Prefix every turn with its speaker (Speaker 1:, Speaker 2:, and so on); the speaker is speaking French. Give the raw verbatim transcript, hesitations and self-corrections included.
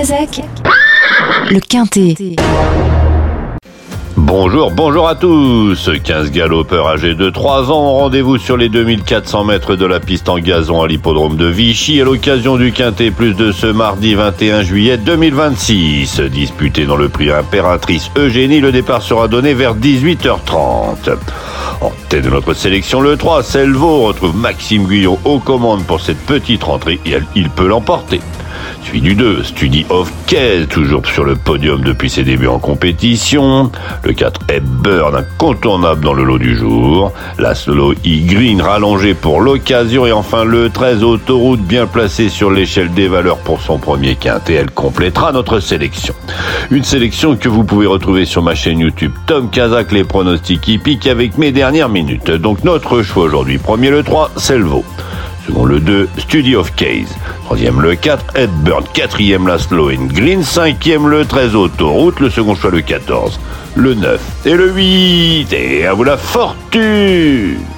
Speaker 1: Kazakh, le Quintet.
Speaker 2: Bonjour, bonjour à tous. quinze galopeurs âgés de trois ans ont rendez-vous sur les deux mille quatre cents mètres de la piste en gazon à l'hippodrome de Vichy à l'occasion du Quintet Plus de ce mardi vingt et un juillet deux mille vingt-six. Disputé dans le prix Impératrice Eugénie, le départ sera donné vers dix-huit heures trente. En tête de notre sélection, le trois, Selvo, retrouve Maxime Guyot aux commandes pour cette petite rentrée et il peut l'emporter. Suivi du deux, Study of Kale, toujours sur le podium depuis ses débuts en compétition. Le quatre, Hepburn, incontournable dans le lot du jour. La Solo E-Green, rallongée pour l'occasion. Et enfin le treize, Autoroute, bien placé sur l'échelle des valeurs pour son premier quintet. Elle complétera notre sélection. Une sélection que vous pouvez retrouver sur ma chaîne YouTube Tom Kazakh, les pronostics hippiques avec mes dernières minutes. Donc notre choix aujourd'hui, premier le trois, Selvo. Second le deux, Study of Case. Troisième le quatre, Hepburn. Quatrième la Slow and Green. Cinquième le treize, Autoroute. Le second choix le quatorze, le neuf et le huit. Et à vous la fortune!